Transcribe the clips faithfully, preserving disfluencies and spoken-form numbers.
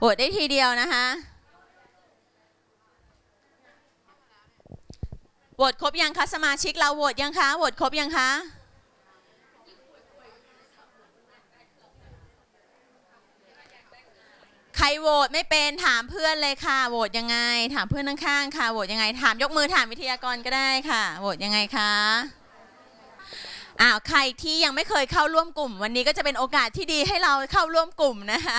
โหวตได้ทีเดียวนะคะโหวตครบยังคะสมาชิกเราโหวตยังคะโหวตครบยังคะใครโหวตไม่เป็นถามเพื่อนเลยค่ะโหวตยังไงถามเพื่อนข้างๆค่ะโหวตยังไงถามยกมือถามวิทยากรก็ได้ค่ะโหวตยังไงคะอ้าวใครที่ยังไม่เคยเข้าร่วมกลุ่มวันนี้ก็จะเป็นโอกาสที่ดีให้เราเข้าร่วมกลุ่มนะคะ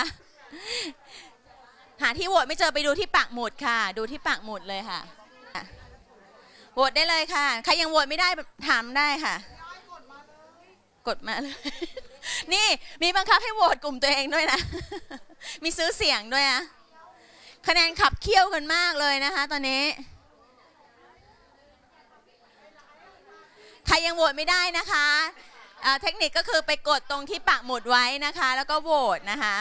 หาที่โหวตไม่เจอไปดูที่ปักหมุดค่ะดูที่ปักหมุดเลยค่ะโหวตได้เลยค่ะใครยังโหวตไม่ได้ถามได้ค่ะกดมาเลยนี่มีบังคับให้โหวตกลุ่มตัวเองด้วยนะมีซื้อเสียงด้วยนะคะแนนขับเคี่ยวกันมากเลยนะคะตอนนี้ใครยังโหวตไม่ได้นะคะเทคนิคก็คือไปกดตรงที่ปักหมุดไว้นะคะแล้วก็โหวตนะคะ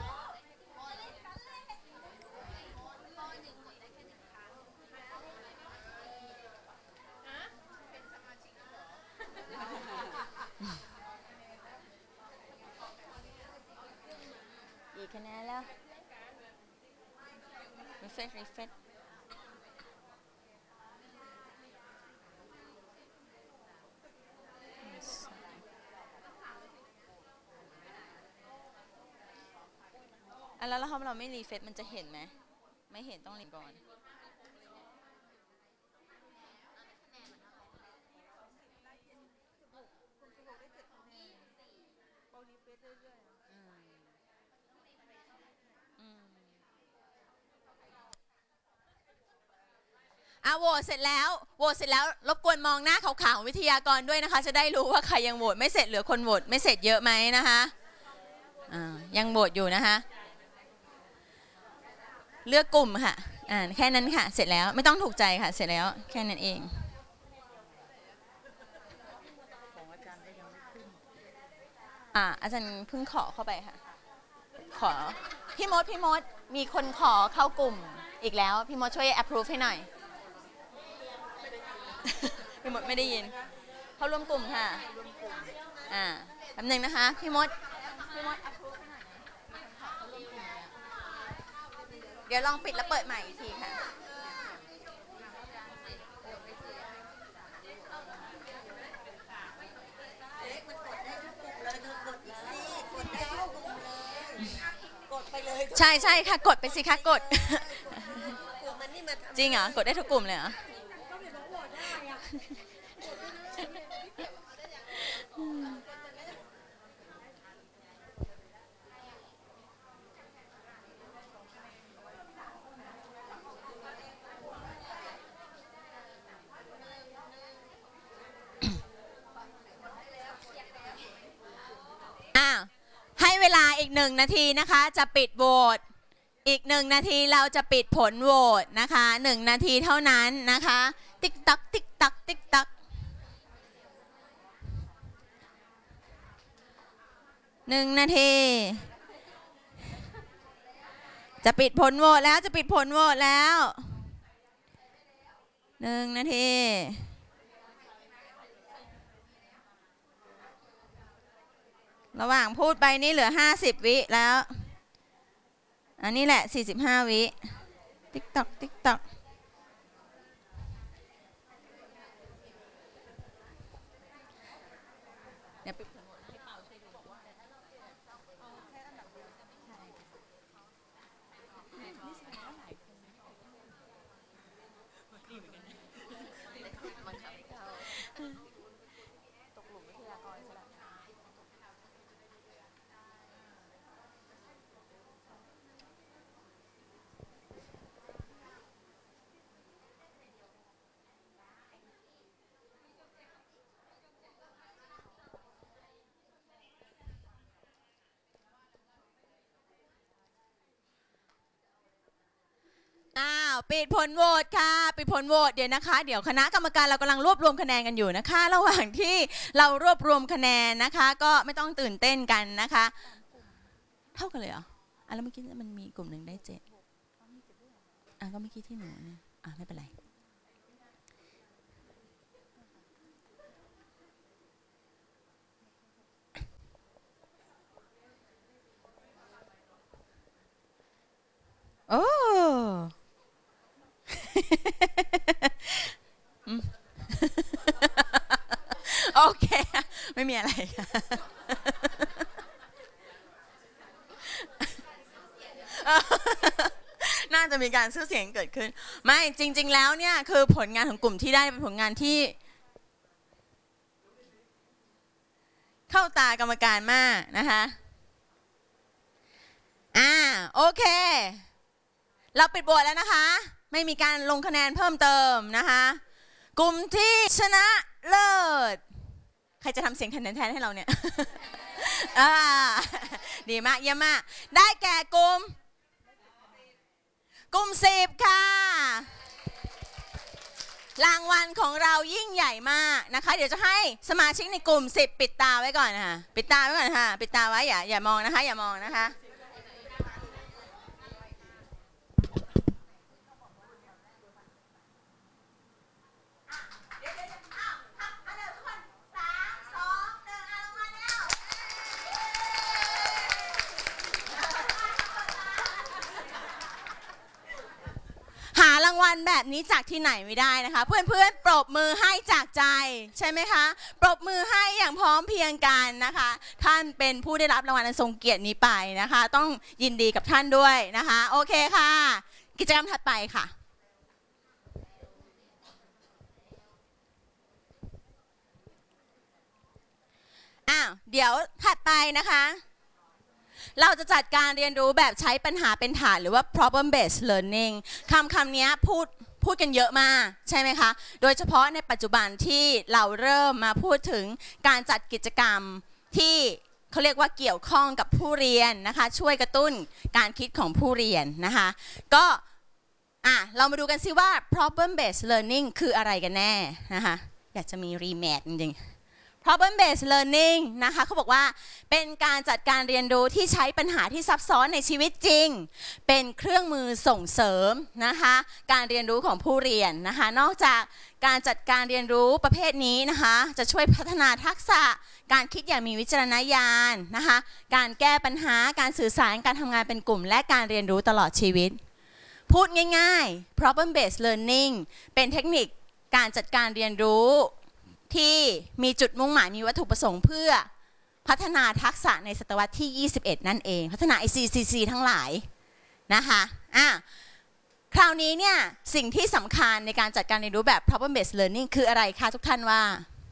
อีกคะแนนแล้วรีเฟรชรีเฟรชแล้วถ้าเราไม่รีเฟรชมันจะเห็นไหมไม่เห็นต้องรีก่อนอ่ะโหวตเสร็จแล้วโหวตเสร็จแล้วรบกวนมองหน้าขาวๆของวิทยากรด้วยนะคะจะได้รู้ว่าใครยังโหวตไม่เสร็จเหลือคนโหวตไม่เสร็จเยอะไหมนะคะยังโหวตอยู่นะคะเลือกกลุ่มค่ะอ่าแค่นั้นค่ะเสร็จแล้วไม่ต้องถูกใจค่ะเสร็จแล้วแค่นั้นเองอ่าอาจารย์เพิ่งขอเข้าไปค่ะขอพี่มดพี่มดมีคนขอเข้ากลุ่มอีกแล้วพี่มดช่วย approve ให้หน่อยพี่มดไม่ได้ยินเข้าร่วมกลุ่มค่ะอ่าแป๊บนึงนะคะพี่มดพี่มด approve ให้หน่อยเดี๋ยวลองปิดแล้วเปิดใหม่อีกทีค่ะใช่ใช่ค่ะกดไปสิคะกดจริงเหรอกดได้ทุกกลุ่มเลยเหรออ้าวให้เวลาอีกหนึ่งนาทีนะคะจะปิดโหวตอีกหนึ่งนาทีเราจะปิดผลโหวตนะคะหนึ่งนาทีเท่านั้นนะคะติ๊กตักติ๊กตักติ๊กตักหนึ่งนาทีจะปิดผลโหวตแล้วจะปิดผลโหวตแล้วหนึ่งนาทีระหว่างพูดไปนี่เหลือห้าสิบวิแล้วอันนี้แหละสี่สิบห้าวิติ๊กตักติ๊กตักเดี๋ยวปิดผลโหวตให้เปาช่วยดูบอกว่าตกหลุมวิทยากรใช่ไหมอ้าวปิดผลโหวตค่ะปิดผลโหวตเดี๋ยวนะคะเดี๋ยวคณะกรรมการเรากำลังรวบรวมคะแนนกันอยู่นะคะระหว่างที่เรารวบรวมคะแนนนะคะก็ไม่ต้องตื่นเต้นกันนะคะเท่ากันเลยเหรออ่ะแล้วเมื่อกี้มันมีกลุ่มหนึ่งได้เจ็ดอ่ะก็เมื่อกี้ที่หนูเนี่ยอ่ะไม่เป็นไรไม่มีอะไร น่าจะมีการซื้อเสียงเกิดขึ้นไม่จริงๆแล้วเนี่ยคือผลงานของกลุ่มที่ได้เป็นผลงานที่เข้าตากรรมการมากนะคะอ่าโอเคเราปิดโหวตแล้วนะคะไม่มีการลงคะแนนเพิ่มเติมนะคะกลุ่มที่ชนะเลิศใครจะทำเสียงแทนแทนให้เราเนี่ย อ่าดีมากเยี่ยมมากได้แก่กลุ่มกลุ่มสิบค่ะรางวัลของเรายิ่งใหญ่มากนะคะเดี๋ยวจะให้สมาชิกในกลุ่มสิบปิดตาไว้ก่อนนะคะปิดตาไว้ก่อนค่ะปิดตาไว้อย่าอย่ามองนะคะอย่ามองนะคะหารางวัลแบบนี้จากที่ไหนไม่ได้นะคะเพื่อนๆปรบมือให้จากใจใช่ไหมคะปรบมือให้อย่างพร้อมเพรียงกันนะคะท่านเป็นผู้ได้รับรางวัลอันทรงเกียรตินี้ไปนะคะต้องยินดีกับท่านด้วยนะคะโอเคค่ะกิจกรรมถัดไปค่ะอ้าวเดี๋ยวถัดไปนะคะเราจะจัดการเรียนรู้แบบใช้ปัญหาเป็นฐานหรือว่า problem based learning คำคำนี้พูดพูดกันเยอะมากใช่ไหมคะโดยเฉพาะในปัจจุบันที่เราเริ่มมาพูดถึงการจัดกิจกรรมที่เขาเรียกว่าเกี่ยวข้องกับผู้เรียนนะคะช่วยกระตุ้นการคิดของผู้เรียนนะคะก็อ่ะเรามาดูกันซิว่า problem based learning คืออะไรกันแน่นะคะอยากจะมี rematch จริงproblem based learning นะคะเขาบอกว่าเป็นการจัดการเรียนรู้ที่ใช้ปัญหาที่ซับซ้อนในชีวิตจริงเป็นเครื่องมือส่งเสริมนะคะการเรียนรู้ของผู้เรียนนะคะนอกจากการจัดการเรียนรู้ประเภทนี้นะคะจะช่วยพัฒนาทักษะการคิดอย่างมีวิจารณญาณนะคะการแก้ปัญหาการสื่อสารการทำงานเป็นกลุ่มและการเรียนรู้ตลอดชีวิตพูดง่ายๆ problem based learning เป็นเทคนิคการจัดการเรียนรู้ที่มีจุดมุ่งหมายมีวัตถุประสงค์เพื่อพัฒนาทักษะในศตวรรษที่ยี่สิบเอ็ดนั่นเองพัฒนา ไอ ซี ซี ซี ทั้งหลายนะคะอ่ะคราวนี้เนี่ยสิ่งที่สำคัญในการจัดการเรียนรู้แบบ problem based learning คืออะไรคะทุกท่านว่า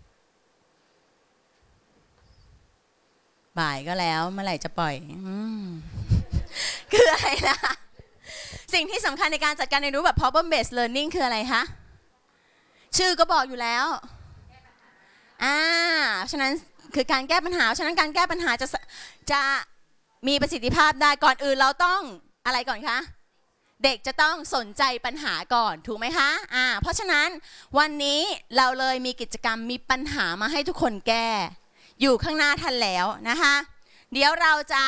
บ่ายก็แล้วเมื่อไหร่จะปล่อยอืมคืออะไรนะสิ่งที่สำคัญในการจัดการเรียนรู้แบบ problem based learning คืออะไรคะชื่อก็บอกอยู่แล้วอ่าฉะนั้นคือการแก้ปัญหาฉะนั้นการแก้ปัญหาจะจะมีประสิทธิภาพได้ก่อนอื่นเราต้องอะไรก่อนคะเด็กจะต้องสนใจปัญหาก่อนถูกไหมคะอ่าเพราะฉะนั้นวันนี้เราเลยมีกิจกรรมมีปัญหามาให้ทุกคนแก้อยู่ข้างหน้าท่านแล้วนะคะเดี๋ยวเราจะ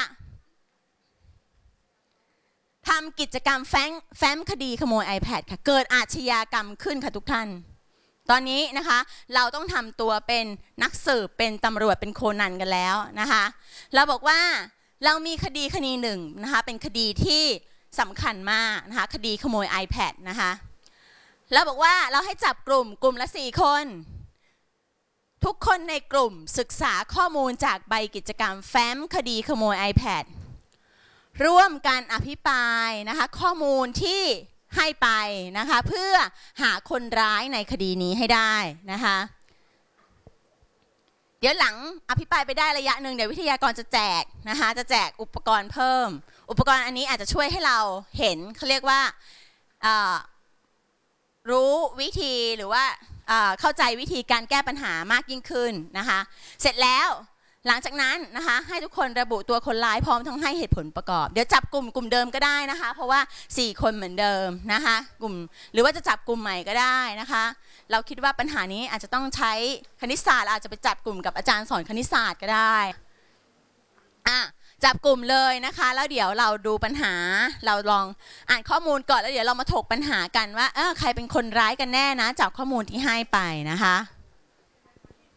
ทำกิจกรรมแฟ้มแฟ้มคดีขโมย iPad ค่ะเกิดอาชญากรรมขึ้นค่ะทุกท่านตอนนี้นะคะเราต้องทำตัวเป็นนักสืบเป็นตำรวจเป็นโคนันกันแล้วนะคะเราบอกว่าเรามีคดีคดีหนึ่งนะคะเป็นคดีที่สำคัญมากนะคะคดีขโมย iPad นะคะเราบอกว่าเราให้จับกลุ่มกลุ่มละสี่คนทุกคนในกลุ่มศึกษาข้อมูลจากใบกิจกรรมแฟ้มคดีขโมย iPad ร่วมกันอภิปรายนะคะข้อมูลที่ให้ไปนะคะเพื่อหาคนร้ายในคดีนี้ให้ได้นะคะเดี๋ยวหลังอภิปรายไปได้ระยะหนึ่งเดี๋ยววิทยากรจะแจกนะคะจะแจกอุปกรณ์เพิ่มอุปกรณ์อันนี้อาจจะช่วยให้เราเห็นเขาเรียกว่ารู้วิธีหรือว่าเข้าใจวิธีการแก้ปัญหามากยิ่งขึ้นนะคะเสร็จแล้วหลังจากนั้นนะคะให้ทุกคนระบุตัวคนร้ายพร้อมทั้งให้เหตุผลประกอบเดี๋ยวจับกลุ่มกลุ่มเดิมก็ได้นะคะเพราะว่าสี่คนเหมือนเดิมนะคะกลุ่มหรือว่าจะจับกลุ่มใหม่ก็ได้นะคะเราคิดว่าปัญหานี้อาจจะต้องใช้คณิตศาสตร์อาจจะไปจับกลุ่มกับอาจารย์สอนคณิตศาสตร์ก็ได้อ่ะจับกลุ่มเลยนะคะแล้วเดี๋ยวเราดูปัญหาเราลองอ่านข้อมูลก่อนแล้วเดี๋ยวเรามาถกปัญหากันว่าเออใครเป็นคนร้ายกันแน่นะจากข้อมูลที่ให้ไปนะคะ